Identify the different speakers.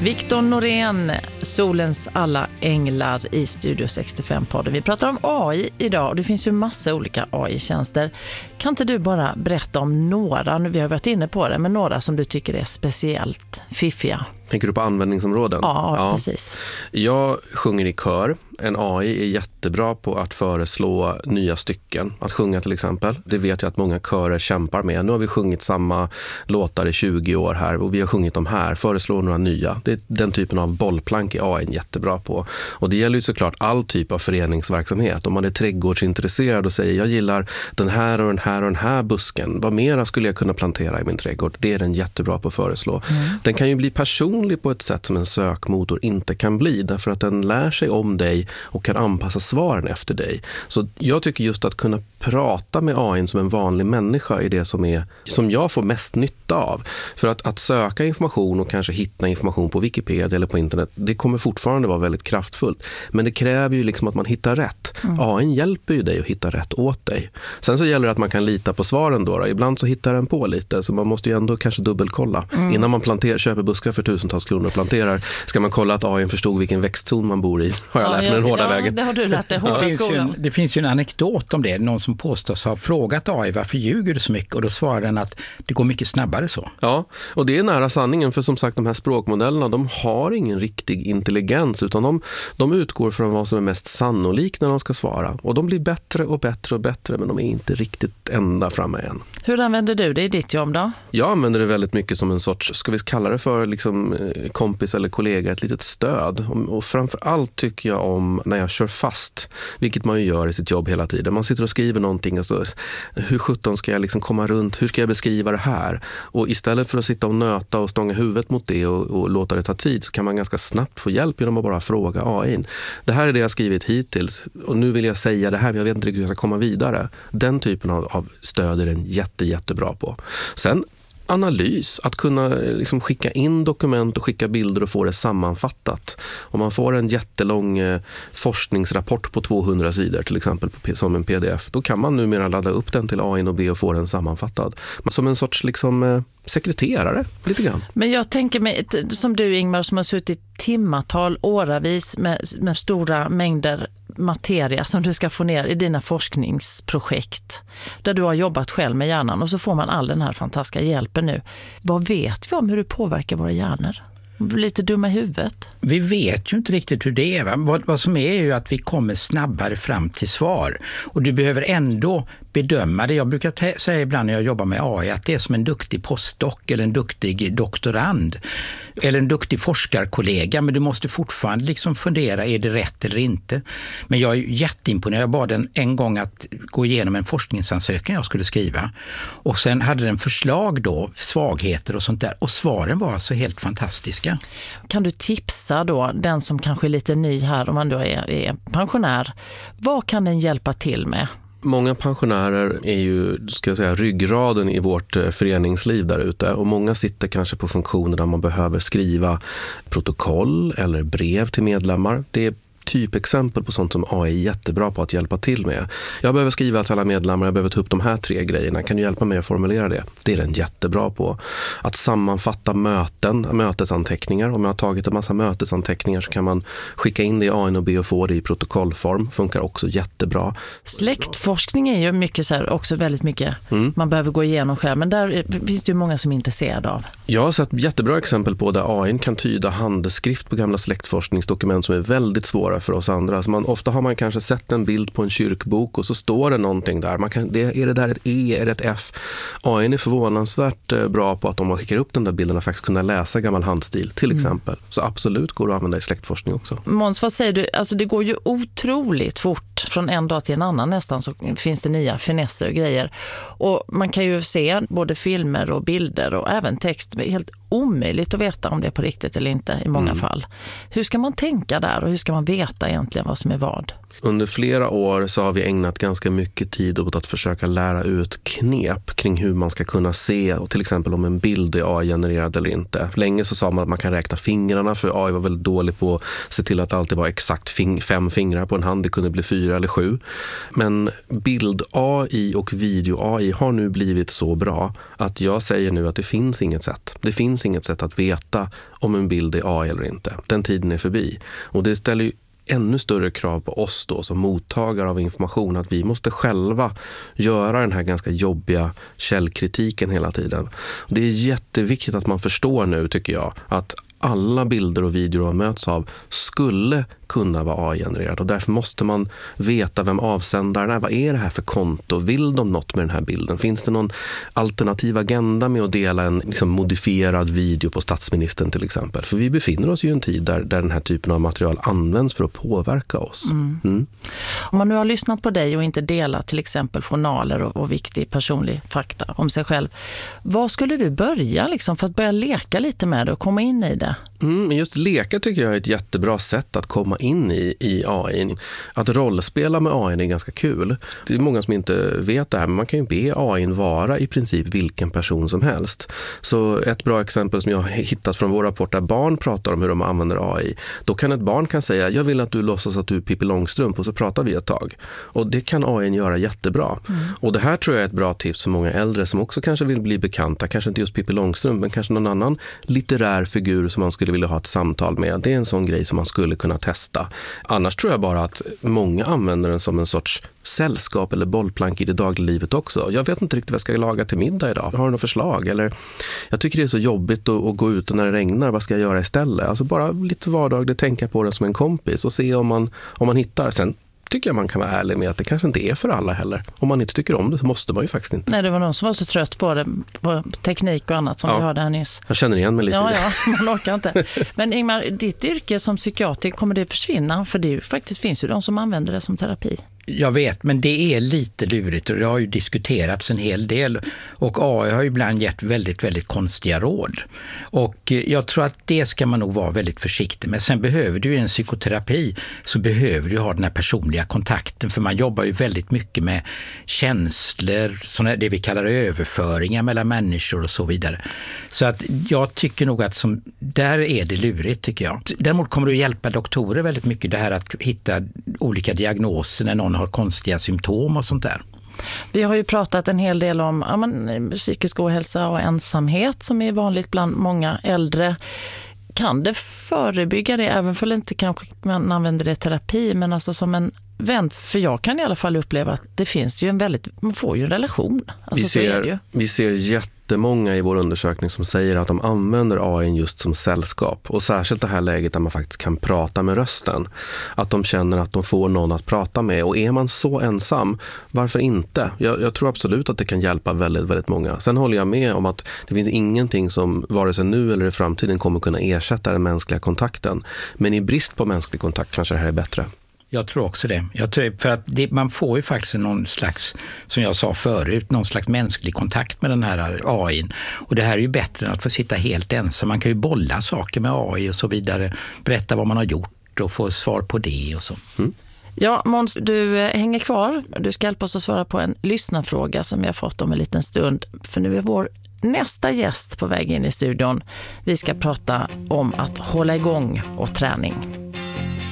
Speaker 1: Viktor Norén, Solens alla änglar i Studio 65-podden. Vi pratar om AI idag och det finns ju massa olika AI-tjänster. Kan inte du bara berätta om några, vi har varit inne på det, men några som du tycker är speciellt fiffiga?
Speaker 2: Tänker du på användningsområden?
Speaker 1: Ja, precis.
Speaker 2: Jag sjunger i kör. En AI är jättebra på att föreslå nya stycken. Att sjunga till exempel. Det vet jag att många körer kämpar med. Nu har vi sjungit samma låtar i 20 år här och vi har sjungit dem här. Föreslå några nya. Det är den typen av bollplank är AI jättebra på. Och det gäller ju såklart all typ av föreningsverksamhet. Om man är trädgårdsintresserad och säger jag gillar den här och den här och den här busken. Vad mera skulle jag kunna plantera i min trädgård? Det är den jättebra på att föreslå. Den kan ju bli personlig på ett sätt som en sökmotor inte kan bli. Därför att den lär sig om dig och kan anpassa svaren efter dig. Så jag tycker just att kunna prata med AI som en vanlig människa är det som jag får mest nytta av. För att söka information och kanske hitta information på Wikipedia eller på internet, det kommer fortfarande vara väldigt kraftfullt. Men det kräver ju liksom att man hittar rätt. AI hjälper ju dig att hitta rätt åt dig. Sen så gäller det att man kan lita på svaren då. Ibland så hittar den på lite, så man måste ju ändå kanske dubbelkolla. Innan man köper buskar för tusentals kronor och planterar, ska man kolla att AI förstod vilken växtzon man bor i. Har jag lärt mig den hårda vägen.
Speaker 1: Det har du lärt dig hårda skolan.
Speaker 3: Det finns ju en anekdot om det. Någon som påstås ha frågat AI varför ljuger du så mycket, och då svarar den att det går mycket snabbare så.
Speaker 2: Ja, och det är nära sanningen, för som sagt de här språkmodellerna, de har ingen riktig intelligens, utan de utgår från vad som är mest sannolikt när de ska svara. Och de blir bättre och bättre och bättre, men de är inte riktigt ända framme än.
Speaker 1: Hur använder du det i ditt jobb då?
Speaker 2: Jag använder det väldigt mycket som en sorts, ska vi kalla det för liksom kompis eller kollega, ett litet stöd. Och framförallt tycker jag om när jag kör fast, vilket man ju gör i sitt jobb hela tiden. Man sitter och skriver någonting och så, hur 17 ska jag liksom komma runt, hur ska jag beskriva det här? Och istället för att sitta och nöta och stånga huvudet mot det och låta det ta tid, så kan man ganska snabbt få hjälp genom att bara fråga AI. Det här är det jag skrivit hittills och nu vill jag säga det här, men jag vet inte riktigt hur jag ska komma vidare. Den typen av stöd är den jättebra på. Sen analys, att kunna liksom skicka in dokument och skicka bilder och få det sammanfattat. Om man får en jättelång forskningsrapport på 200 sidor till exempel som en pdf, då kan man numera ladda upp den till AI och be och få den sammanfattad. Som en sorts liksom sekreterare lite grann.
Speaker 1: Men jag tänker mig, som du Ingmar, som har suttit timmatal, åravis med stora mängder materia som du ska få ner i dina forskningsprojekt där du har jobbat själv med hjärnan, och så får man all den här fantastiska hjälpen nu. Vad vet vi om hur det påverkar våra hjärnor? Lite dumma i huvudet.
Speaker 3: Vi vet ju inte riktigt hur det är. Vad som är ju att vi kommer snabbare fram till svar. Och du behöver ändå bedöma det. Jag brukar säga ibland när jag jobbar med AI att det är som en duktig postdoc eller en duktig doktorand eller en duktig forskarkollega, men du måste fortfarande liksom fundera, är det rätt eller inte? Men jag är jätteimponerad. Jag bad den en gång att gå igenom en forskningsansökan jag skulle skriva, och sen hade den förslag då, svagheter och sånt där, och svaren var alltså helt fantastiska.
Speaker 1: Kan du tipsa då den som kanske är lite ny här, om man då är pensionär, vad kan den hjälpa till med?
Speaker 2: Många pensionärer är ju, ska jag säga, ryggraden i vårt föreningsliv där ute, och många sitter kanske på funktioner där man behöver skriva protokoll eller brev till medlemmar. Det är typexempel på sånt som AI är jättebra på att hjälpa till med. Jag behöver skriva till alla medlemmar, jag behöver ta upp de här 3 grejerna. Kan du hjälpa mig att formulera det? Det är den jättebra på. Att sammanfatta mötesanteckningar. Om jag har tagit en massa mötesanteckningar så kan man skicka in det i AI och be och få det i protokollform. Funkar också jättebra.
Speaker 1: Släktforskning är ju mycket så här, också väldigt mycket man behöver gå igenom själv, men där finns det ju många som är intresserade av.
Speaker 2: Jag har sett jättebra exempel på där AI kan tyda handskrift på gamla släktforskningsdokument som är väldigt svåra för oss andra. Så ofta har man kanske sett en bild på en kyrkbok och så står det någonting där. Är det där ett E, är det ett F? AI är förvånansvärt bra på att om man skickar upp den där bilden och faktiskt kunna läsa gammal handstil till exempel. Så absolut går det att använda i släktforskning också.
Speaker 1: Måns, vad säger du? Alltså det går ju otroligt fort från en dag till en annan nästan, så finns det nya finesser och grejer. Och man kan ju se både filmer och bilder och även text. Det är helt omöjligt att veta om det är på riktigt eller inte i många fall. Hur ska man tänka där och hur ska man veta egentligen vad som är vad?
Speaker 2: Under flera år så har vi ägnat ganska mycket tid åt att försöka lära ut knep kring hur man ska kunna se, och till exempel om en bild är AI-genererad eller inte. Länge så sa man att man kan räkna fingrarna, för AI var väldigt dålig på att se till att det alltid var exakt 5 fingrar på en hand. Det kunde bli 4 eller 7. Men bild-AI och video-AI har nu blivit så bra att jag säger nu att det finns inget sätt. Det finns finns inget sätt att veta om en bild är AI eller inte. Den tiden är förbi. Och det ställer ju ännu större krav på oss då som mottagare av information, att vi måste själva göra den här ganska jobbiga källkritiken hela tiden. Och det är jätteviktigt att man förstår nu, tycker jag, att alla bilder och videor man möts av skulle kunna vara AI-genererad, och därför måste man veta vem avsändaren är. Vad är det här för konto? Vill de något med den här bilden? Finns det någon alternativ agenda med att dela en modifierad video på statsministern till exempel? För vi befinner oss ju i en tid där den här typen av material används för att påverka oss.
Speaker 1: Om man nu har lyssnat på dig och inte delat till exempel journaler och viktig personlig fakta om sig själv, vad skulle du börja för att börja leka lite med det och komma in i det?
Speaker 2: Just leka tycker jag är ett jättebra sätt att komma in i AI. Att rollspela med AI är ganska kul. Det är många som inte vet det här, men man kan ju be AI vara i princip vilken person som helst. Så ett bra exempel som jag har hittat från vår rapport där barn pratar om hur de använder AI. Då kan ett barn säga, jag vill att du låtsas att du är Pippi Långstrump, och så pratar vi ett tag. Och det kan AI göra jättebra. Och det här tror jag är ett bra tips för många äldre som också kanske vill bli bekanta. Kanske inte just Pippi Långstrump, men kanske någon annan litterär figur som man skulle vilja ha ett samtal med. Det är en sån grej som man skulle kunna testa. Annars tror jag bara att många använder den som en sorts sällskap eller bollplank i det dagliga livet också. Jag vet inte riktigt vad jag ska laga till middag idag. Har du något förslag? Eller, jag tycker det är så jobbigt att gå ut när det regnar. Vad ska jag göra istället? Alltså bara lite vardagligt tänka på den som en kompis och se om man hittar. Sen tycker jag man kan vara ärlig med att det kanske inte är för alla heller. Om man inte tycker om det så måste man ju faktiskt inte.
Speaker 1: Nej, det var någon som var så trött på det, på teknik och annat som vi hörde här nyss.
Speaker 2: Jag känner igen mig lite i det.
Speaker 1: Ja, man orkar inte. Men Ingmar, ditt yrke som psykiater, kommer det försvinna? För det faktiskt finns ju de som använder det som terapi.
Speaker 3: Jag vet, men det är lite lurigt och det har ju diskuterats en hel del, och AI har ju ibland gett väldigt, väldigt konstiga råd. Och jag tror att det ska man nog vara väldigt försiktig med. Sen behöver du en psykoterapi, så behöver du ha den här personliga kontakten, för man jobbar ju väldigt mycket med känslor, sådana det vi kallar överföringar mellan människor och så vidare. Så att jag tycker nog att där är det lurigt, tycker jag. Däremot kommer det att hjälpa doktorer väldigt mycket, det här att hitta olika diagnoser när någon har konstiga symptom och sånt där.
Speaker 1: Vi har ju pratat en hel del om psykisk ohälsa och ensamhet som är vanligt bland många äldre. Kan det förebygga det, även för inte kanske man använder det i terapi, men alltså som en vän? För jag kan i alla fall uppleva att det finns ju man får ju en relation. Alltså,
Speaker 2: vi ser jättemånga i vår undersökning som säger att de använder AI just som sällskap. Och särskilt det här läget där man faktiskt kan prata med rösten. Att de känner att de får någon att prata med. Och är man så ensam, varför inte? Jag tror absolut att det kan hjälpa väldigt, väldigt många. Sen håller jag med om att det finns ingenting som vare sig nu eller i framtiden kommer kunna ersätta den mänskliga kontakten. Men i brist på mänsklig kontakt kanske det här är bättre.
Speaker 3: Jag tror också det. För att man får ju faktiskt någon slags, som jag sa förut, någon slags mänsklig kontakt med den här AI. Och det här är ju bättre än att få sitta helt ensam. Man kan ju bolla saker med AI och så vidare. Berätta vad man har gjort och få svar på det och så.
Speaker 1: Ja, Måns, du hänger kvar. Du ska hjälpa oss att svara på en lyssnarfråga som vi har fått om en liten stund. För nu är vår nästa gäst på väg in i studion. Vi ska prata om att hålla igång och träning.